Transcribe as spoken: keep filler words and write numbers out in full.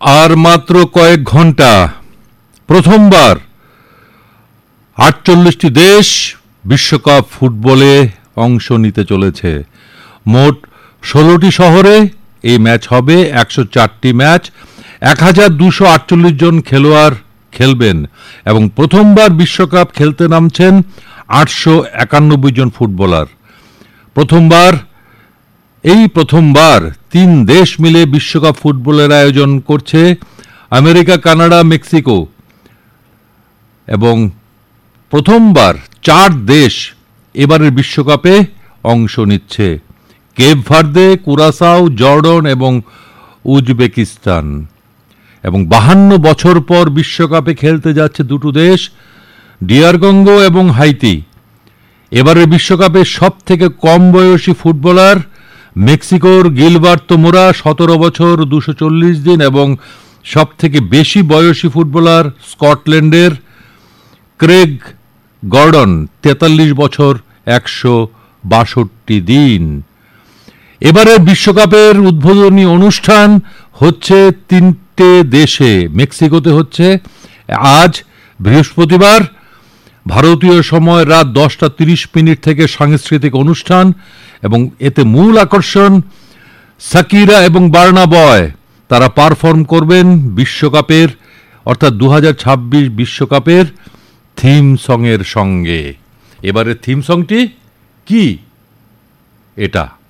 আর মাত্র কয়েক ঘন্টা প্রথমবার আটচল্লিশটি দেশ বিশ্বকাপ ফুটবলে অংশ নিতে চলেছে। মোট ষোলোটি শহরে এই ম্যাচ হবে। একশো চারটি ম্যাচ, এক হাজার দুশো আটচল্লিশ জন খেলোয়াড় খেলবেন এবং প্রথমবার বিশ্বকাপ খেলতে নামছেন আটশো একানব্বই জন ফুটবলার। প্রথমবার এই প্রথমবার তিন দেশ মিলে বিশ্বকাপ ফুটবলের আয়োজন করছে, আমেরিকা, কানাডা, মেক্সিকো। এবং প্রথমবার চার দেশ এবারের বিশ্বকাপে অংশ নিচ্ছে, কেপ ভার্দে, কুরাসাও, জর্ডন এবং উজবেকিস্তান। এবং বাহান্ন বছর পর বিশ্বকাপে খেলতে যাচ্ছে দুটো দেশ, ডিআর কঙ্গো এবং হাইতি। এবারের বিশ্বকাপে সব থেকে কম বয়সী ফুটবলার মেক্সিকোর গিলবার্তো মোরা, সতেরো বছর দুশো চল্লিশ দিন, এবং সব থেকে বেশি বয়সী ফুটবলার স্কটল্যান্ডের ক্রেগ গর্ডন, তেতাল্লিশ বছর একশো বাষট্টি দিন। এবারের বিশ্বকাপের উদ্বোধনী অনুষ্ঠান হচ্ছে তিনটে দেশে। মেক্সিকোতে হচ্ছে আজ বৃহস্পতিবার ভারতীয় সময় রাত দশটা তিরিশ মিনিট থেকে সাংস্কৃতিক অনুষ্ঠান, এবং এতে মূল আকর্ষণ সাকিরা এবং বার্না বয়। তারা পারফর্ম করবেন বিশ্বকাপের অর্থাৎ দু হাজার ছাব্বিশ বিশ্বকাপের থিম সং এর সঙ্গে। এবারে থিম সংটি কি? এটা